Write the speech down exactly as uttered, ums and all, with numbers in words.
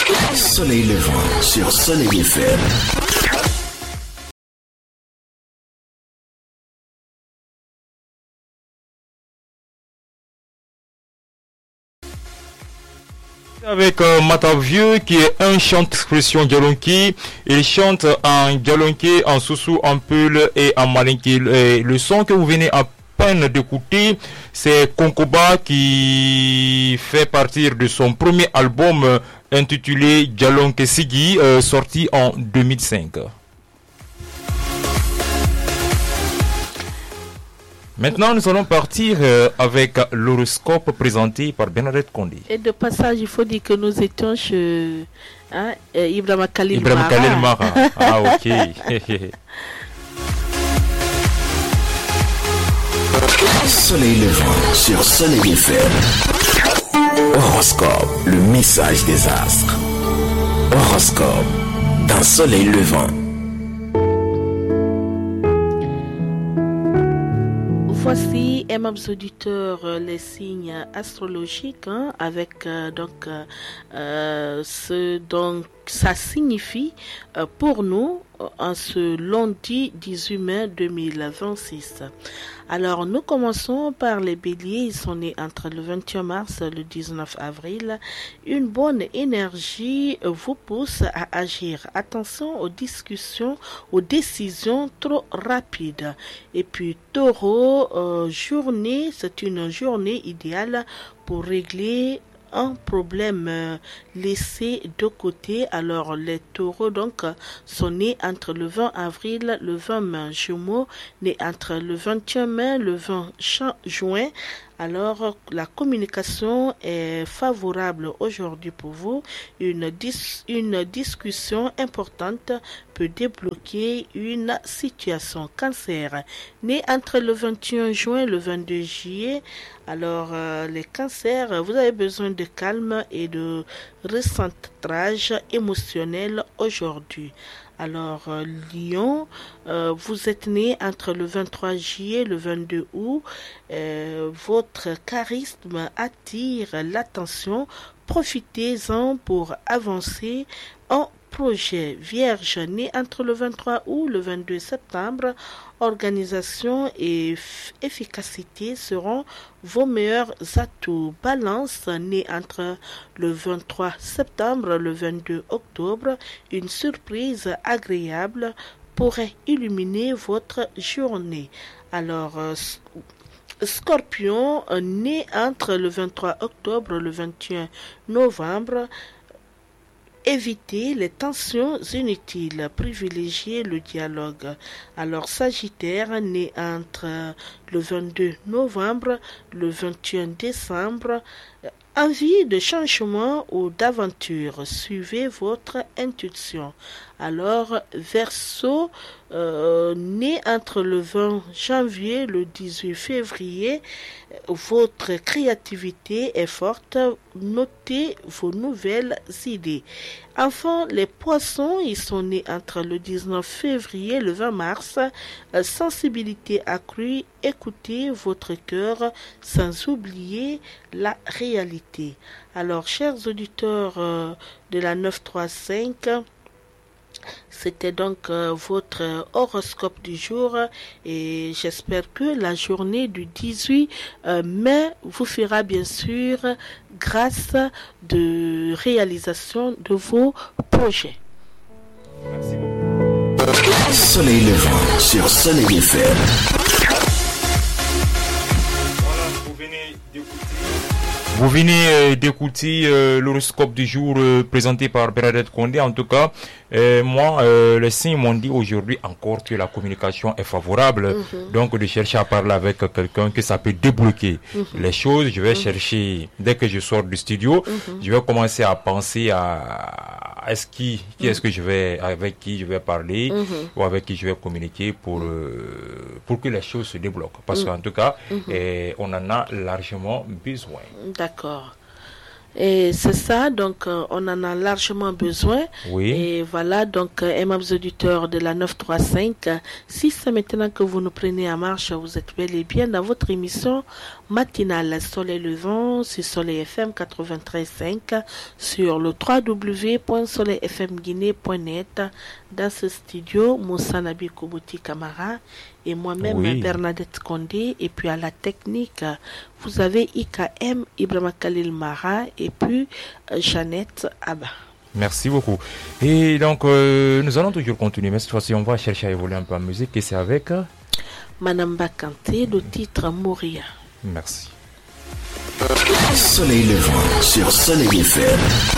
Soleil levant sur Soleil F M. Avec euh, Matavieux qui est un chant d'expression djalonki. Il chante en djalonki, en soussou, en peul et en malinki. Et le son que vous venez à peine d'écouter, c'est Konkoba qui fait partir de son premier album euh, intitulé Djalonke Sigi, euh, sorti en deux mille cinq. Maintenant, nous allons partir euh, avec l'horoscope présenté par Bernadette Condé. Et de passage, il faut dire que nous étions chez hein, Ibrahima Khalil Mara. Ibrahima Khalil Mara. Ah, ok. Soleil levant sur Soleil F M. Horoscope, le message des astres. Horoscope dans Soleil levant. Voici, aimables auditeurs, les signes astrologiques hein, avec euh, donc euh, ce dont ça signifie euh, pour nous en ce lundi dix-huit mai deux mille vingt-six. Alors nous commençons par les béliers, ils sont nés entre le vingt et un mars et le dix-neuf avril. Une bonne énergie vous pousse à agir. Attention aux discussions, aux décisions trop rapides. Et puis taureau, euh, journée, c'est une journée idéale pour régler un problème euh, laissé de côté. Alors les taureaux donc sont nés entre le vingt avril, le vingt mai, Gémeaux nés entre le vingt et un mai, le vingt juin. Alors la communication est favorable aujourd'hui pour vous. Une, dis- une discussion importante peut débloquer une situation. Cancer, né entre le vingt et un juin et le vingt-deux juillet. Alors euh, les cancers, vous avez besoin de calme et de recentrage émotionnel aujourd'hui. Alors, euh, Lion, euh, vous êtes né entre le vingt-trois juillet et le vingt-deux août. Euh, votre charisme attire l'attention. Profitez-en pour avancer en projet. Vierge, né entre le vingt-trois août et le vingt-deux septembre. Organisation et f- efficacité seront vos meilleurs atouts. Balance, né entre le vingt-trois septembre et le vingt-deux octobre. Une surprise agréable pourrait illuminer votre journée. Alors, euh, Scorpion, né entre le vingt-trois octobre et le vingt et un novembre. Évitez les tensions inutiles, privilégiez le dialogue. Alors Sagittaire, né entre le vingt-deux novembre, le vingt et un décembre, envie de changement ou d'aventure, suivez votre intuition. Alors Verseau, euh, né entre le vingt janvier et le dix-huit février, votre créativité est forte, notez vos nouvelles idées. Enfin, les poissons, ils sont nés entre le dix-neuf février et le vingt mars, euh, sensibilité accrue, écoutez votre cœur sans oublier la réalité. Alors, chers auditeurs euh, de la neuf cent trente-cinq, c'était donc euh, votre horoscope du jour et j'espère que la journée du dix-huit euh, mai vous fera bien sûr grâce de réalisation de vos projets. Merci beaucoup. Soleil levant sur Soleil F M. Vous venez euh, d'écouter euh, l'horoscope du jour euh, présenté par Bernadette Condé. En tout cas, euh, moi, euh, les signes m'ont dit aujourd'hui encore que la communication est favorable. Mm-hmm. Donc, de chercher à parler avec quelqu'un que ça peut débloquer mm-hmm. les choses. Je vais mm-hmm. chercher, dès que je sors du studio, mm-hmm. je vais commencer à penser à est-ce qui, qui mm-hmm. est-ce que je vais, avec qui je vais parler mm-hmm. ou avec qui je vais communiquer pour, euh, pour que les choses se débloquent. Parce mm-hmm. qu'en tout cas, mm-hmm. eh, on en a largement besoin. D'accord. Et c'est ça, donc euh, on en a largement besoin. Oui. Et voilà, donc, euh, aimables auditeurs de la neuf cent trente-cinq, euh, si c'est maintenant que vous nous prenez en marche, vous êtes bel et bien dans votre émission matinale Soleil Levant sur Soleil F M quatre-vingt-treize virgule cinq, sur le w w w point soleil f m guinée point net. Dans ce studio, Moussa Nabi Kobouti Kamara et moi-même oui. Bernadette Condé. Et puis à la technique, vous avez I K M Ibrahima Khalil Mara et puis euh, Jeannette Abba. Merci beaucoup. Et donc, euh, nous allons toujours continuer, mais cette fois-ci, on va chercher à évoluer un peu en musique et c'est avec euh... Manamba Kanté, le titre Moria. Merci. Soleil Levant sur Soleil F M.